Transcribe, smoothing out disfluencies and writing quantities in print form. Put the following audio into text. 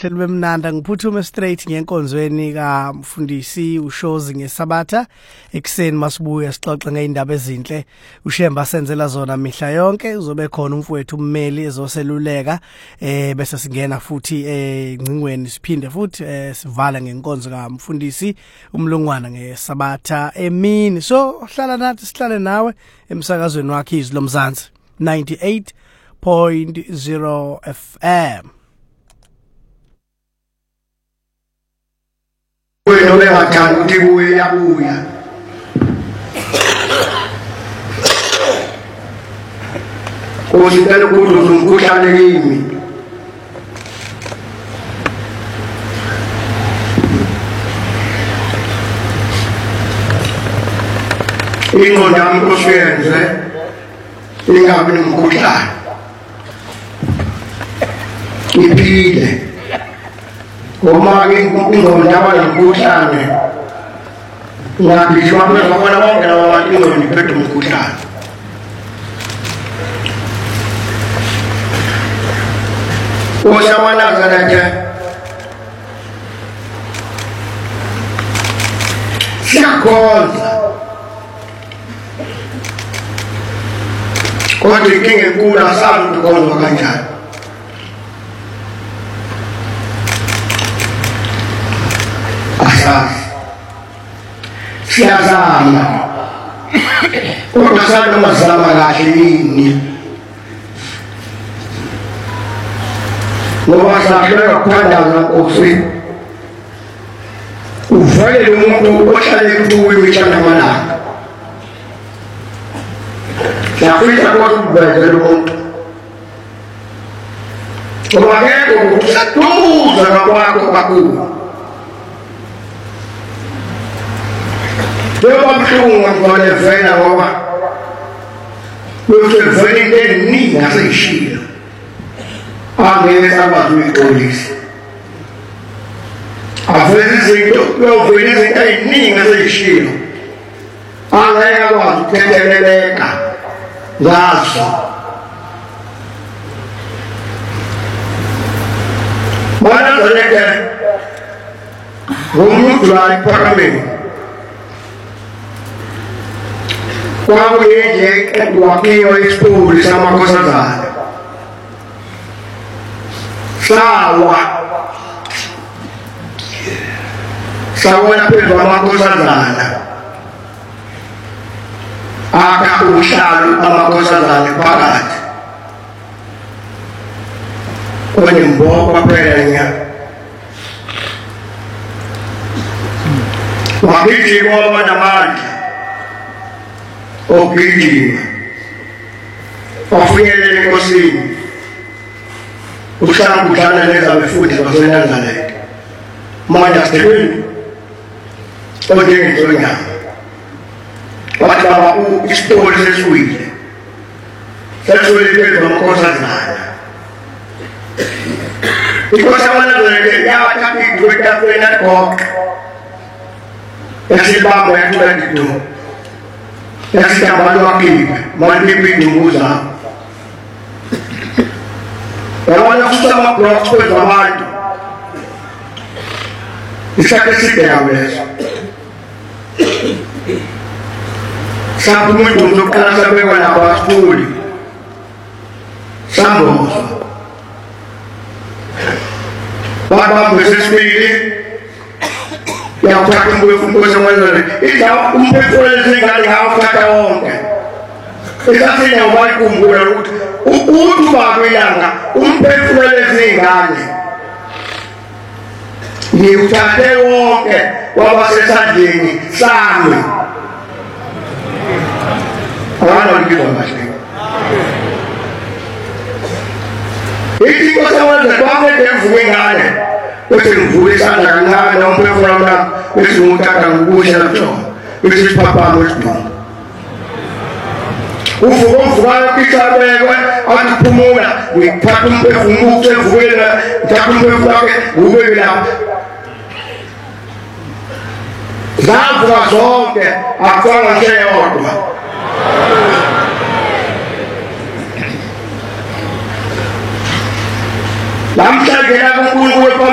libe mnanda ngiphuthume straight ngenkonzweni kaMfundisi uShozi ngeSabatha ekseni masibuya sixoxe ngeindaba ezinhle uShemba senzela zona mihla yonke uzobe khona umfowethu ummeli ezoseluleka bese singena futhi engcingweni siphinde futhi sivala ngenkonzo kaMfundisi umlungwana ngeSabatha emini so hlala nathi sihlale nawe emsakazweni wakhe izwi lomzansi 98.0 FM. Wena uyathanda ukuthi kuye yabuya Kusitela ukuthi umkhuhlane kimi ingqondo yami kusenze ingabe nomkhuhlane iphile Oma ingqondo yami nomkhuhlane ngabishwa ngabona bonke labantu ingqondo iphethe umkhuhlane Osamana zanake siyakhonza kodwa inkinga enkulu asazi ukuthi konzwa kanjani asazi siyazama kodwa sanamazama kahle yini ngoba sahlelwa ukuthandaza Nkosi uvele umuntu ohlale kuwe imithanda amalanga Yafika kwa kubeza umuntu ngoba ngeke usatuza kwakho kakhulu Njengoba mhlungu ngivale vela ngoba Wevele into ngasishilo Angeke akwazi ukuyiqolisa Avele izinto lovele izinto eziningi ngasishilo Angeke akwazi ukuthetheleleka ngazo Mana zonke Ngomuntu la iphakameni Kwakuyenje kwakiyo isipuli samakhosazana Sawa phezu kwamakhosazana Aka uhlalo amakhosazana phakathi Onemboka phela Wakithi ngoba namandla Ogijima Wafinyelele enkosini Uhlala kudlala nezabefundi baseNazaretha manje asithini Odengizonyama Wathi baba isipoli sesiwile Sesiwile phezu kwamakhosazana Ikhosazana yawathatha idwetafweni agoqa Yasibamba yathola idumo Yasithi abantu bakibe manje imbuza Yabona futhi ama-blocks phezu abantu Isikhathi eside yabezo Sabe umuntu uzoqala sabekwa lapha asipuli Sambozwa Baba besesibili Yawuthatha umbuzo wenzele Idla umphefumule zingane hawuthatha wonke Isathini awayikhumbula ukuthi umuntu bakwilanga umphefumule zingane Ngiwuthathe wonke wabasesandleni sami Abana ngizwa kahle Ithi kwasenza kwamele mvuke ngane Bese ngivule isandla kancane nomphefumulo wami bese nguthatha ngokusha lapho bese siphaphama wesibili Uvuka kisabekwe akuphumula ngithatha umphefumulo ukuvukela ngithatha umphefumulo wakhe ubeke lapha Zavuka zonke akwanga nje yodwa Lamhlangela kuNkulunkulu